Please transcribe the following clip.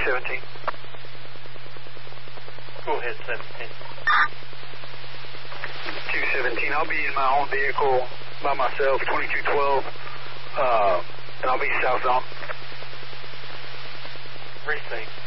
217. Go ahead, 17. 217. I'll be in my own vehicle by myself, 2212, and I'll be southbound. Received.